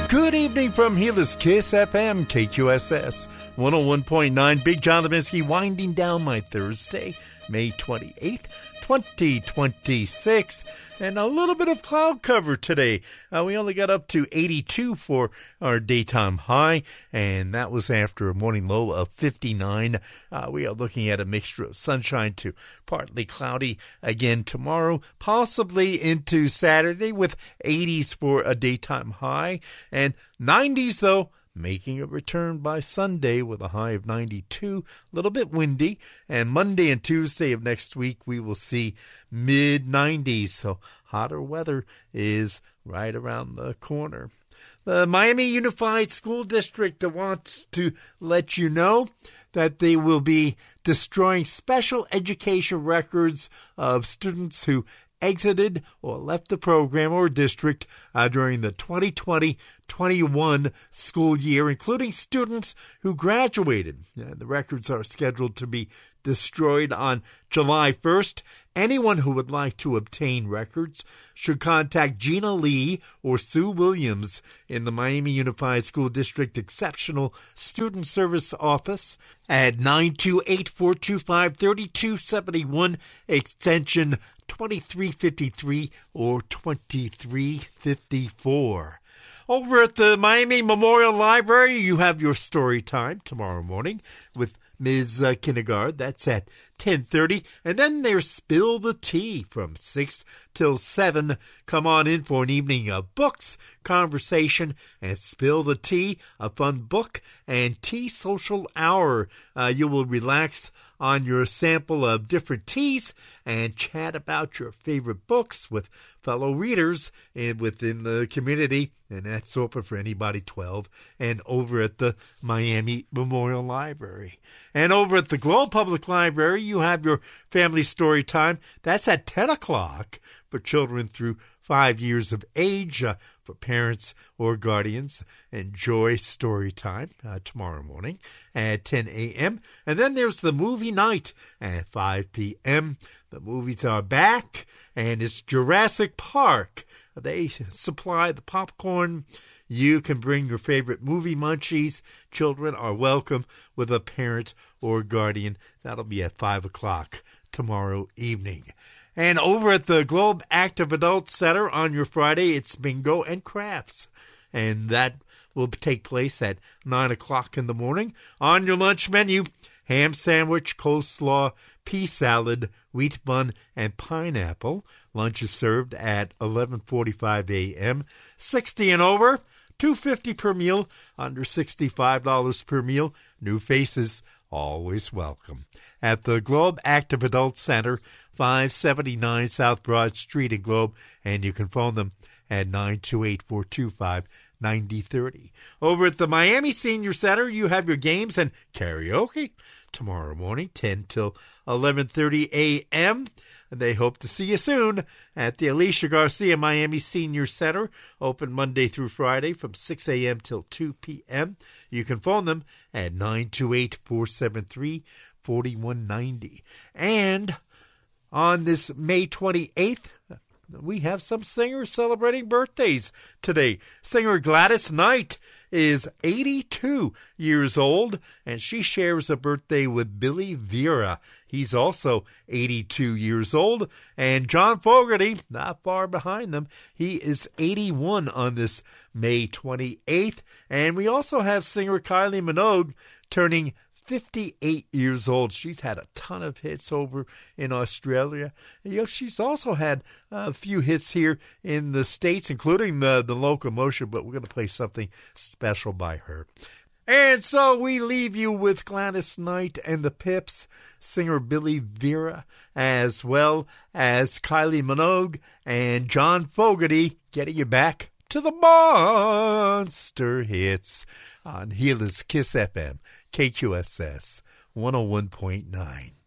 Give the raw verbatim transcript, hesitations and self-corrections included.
Good evening from Gila's Kiss F M, K Q S S one oh one point nine. Big John Levinsky winding down my Thursday, May twenty-eighth, twenty twenty-six. And a little bit of cloud cover today. Uh, we only got up to eighty-two for our daytime high, and that was after a morning low of fifty-nine. Uh, we are looking at a mixture of sunshine to partly cloudy again tomorrow, possibly into Saturday with eighties for a daytime high, and nineties, though, making a return by Sunday with a high of ninety-two, a little bit windy, and Monday and Tuesday of next week we will see mid nineties, so hotter weather is right around the corner. The Miami Unified School District wants to let you know that they will be destroying special education records of students who exited or left the program or district uh, during the twenty twenty twenty-one school year, including students who graduated. Uh, the records are scheduled to be destroyed on July first. Anyone who would like to obtain records should contact Gina Lee or Sue Williams in the Miami Unified School District Exceptional Student Service Office at nine two eight, four two five, three two seven one, extension twenty-three fifty-three or twenty-three fifty-four. Over at the Miami Memorial Library, you have your story time tomorrow morning with Miz Uh, Kindergarten. That's at ten thirty. And then there's Spill the Tea from six till seven. Come on in for an evening of books, conversation, and Spill the Tea, a fun book and tea social hour. Uh, you will relax on your sample of different teas and chat about your favorite books with fellow readers and within the community. And that's open for anybody twelve and over at the Miami Memorial Library. And over at the Globe Public Library, you have your family story time. That's at ten o'clock for children through five years of age. Uh, for parents or guardians, enjoy story time uh, tomorrow morning at ten a.m. And then there's the movie night at five p.m. The movies are back, and it's Jurassic Park. They supply the popcorn. You can bring your favorite movie munchies. Children are welcome with a parent or guardian. That'll be at five o'clock tomorrow evening. And over at the Globe Active Adult Center on your Friday, it's bingo and crafts. And that will take place at nine o'clock in the morning. On your lunch menu, ham sandwich, coleslaw, pea salad, wheat bun, and pineapple. Lunch is served at eleven forty-five a.m. sixty and over, two dollars and fifty cents per meal. Under sixty-five dollars per meal. New faces, always welcome. At the Globe Active Adult Center, five seventy-nine South Broad Street in Globe, and you can phone them at nine two eight, four two five, nine zero three zero. Over at the Miami Senior Center, you have your games and karaoke tomorrow morning, ten till eleven thirty a.m. They hope to see you soon at the Alicia Garcia Miami Senior Center, open Monday through Friday from six a.m. till two p.m. You can phone them at nine two eight, four seven three, four one nine zero. And on this May twenty-eighth, we have some singers celebrating birthdays today. Singer Gladys Knight is eighty-two years old, and she shares a birthday with Billy Vera. He's also eighty-two years old, and John Fogerty, not far behind them, he is eighty-one on this May twenty-eighth. And we also have singer Kylie Minogue turning fifty-eight years old. She's had a ton of hits over in Australia. You know, she's also had a few hits here in the States, including the, the Locomotion, but we're going to play something special by her. And so we leave you with Gladys Knight and the Pips, singer Billy Vera, as well as Kylie Minogue and John Fogerty, getting you back to the monster hits on Gila's Kiss F M, K Q S S one oh one point nine.